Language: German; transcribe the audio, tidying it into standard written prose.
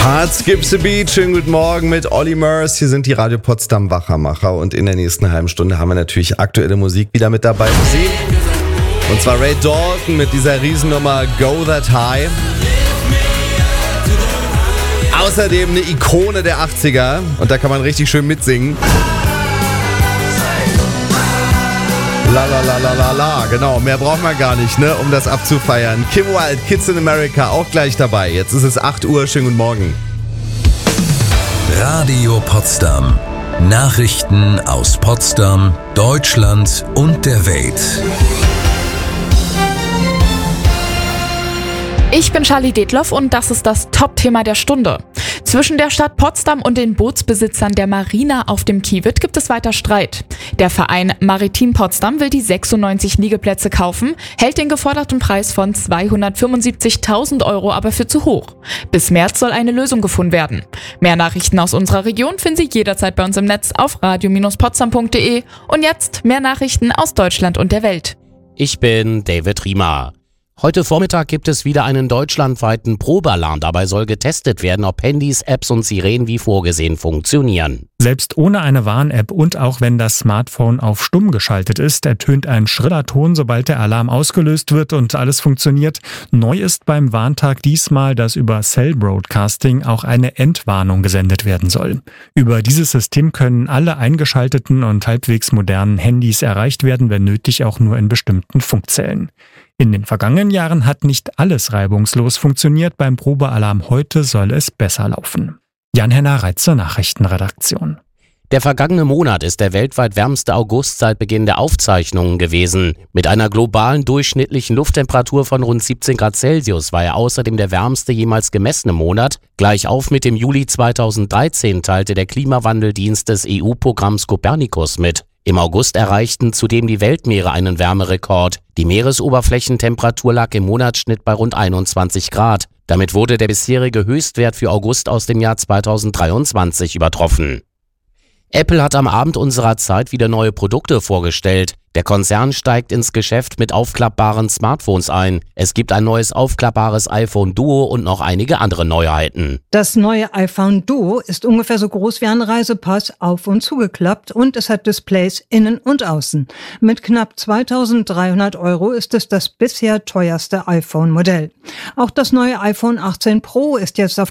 Hard Skips the Beat, schönen guten Morgen mit Olli Murs. Hier sind die Radio Potsdam Wachermacher und in der nächsten halben Stunde haben wir natürlich aktuelle Musik wieder mit dabei. Und zwar Ray Dalton mit dieser Riesennummer Go That High. Außerdem eine Ikone der 80er und da kann man richtig schön mitsingen. La la la la la la, genau, mehr braucht man gar nicht, ne, um das abzufeiern. Kim Wilde, Kids in America, auch gleich dabei. Jetzt ist es 8 Uhr, schönen guten Morgen. Radio Potsdam. Nachrichten aus Potsdam, Deutschland und der Welt. Ich bin Charlie Detloff und das ist das Top-Thema der Stunde. Zwischen der Stadt Potsdam und den Bootsbesitzern der Marina auf dem Kiewit gibt es weiter Streit. Der Verein Maritim Potsdam will die 96 Liegeplätze kaufen, hält den geforderten Preis von 275.000 Euro aber für zu hoch. Bis März soll eine Lösung gefunden werden. Mehr Nachrichten aus unserer Region finden Sie jederzeit bei uns im Netz auf radio-potsdam.de. Und jetzt mehr Nachrichten aus Deutschland und der Welt. Ich bin David Riemer. Heute Vormittag gibt es wieder einen deutschlandweiten Probealarm. Dabei soll getestet werden, ob Handys, Apps und Sirenen wie vorgesehen funktionieren. Selbst ohne eine Warn-App und auch wenn das Smartphone auf stumm geschaltet ist, ertönt ein schriller Ton, sobald der Alarm ausgelöst wird und alles funktioniert. Neu ist beim Warntag diesmal, dass über Cell Broadcasting auch eine Entwarnung gesendet werden soll. Über dieses System können alle eingeschalteten und halbwegs modernen Handys erreicht werden, wenn nötig auch nur in bestimmten Funkzellen. In den vergangenen Jahren hat nicht alles reibungslos funktioniert. Beim Probealarm heute soll es besser laufen. Jan-Henner Reitze, Nachrichtenredaktion. Der vergangene Monat ist der weltweit wärmste August seit Beginn der Aufzeichnungen gewesen. Mit einer globalen durchschnittlichen Lufttemperatur von rund 17 Grad Celsius war er außerdem der wärmste jemals gemessene Monat. Gleich auf mit dem Juli 2013 teilte der Klimawandeldienst des EU-Programms Copernicus mit. Im August erreichten zudem die Weltmeere einen Wärmerekord. Die Meeresoberflächentemperatur lag im Monatsschnitt bei rund 21 Grad. Damit wurde der bisherige Höchstwert für August aus dem Jahr 2023 übertroffen. Apple hat am Abend unserer Zeit wieder neue Produkte vorgestellt. Der Konzern steigt ins Geschäft mit aufklappbaren Smartphones ein. Es gibt ein neues aufklappbares iPhone Duo und noch einige andere Neuheiten. Das neue iPhone Duo ist ungefähr so groß wie ein Reisepass, auf- und zugeklappt und es hat Displays innen und außen. Mit knapp 2.300 Euro ist es das bisher teuerste iPhone-Modell. Auch das neue iPhone 18 Pro ist jetzt auf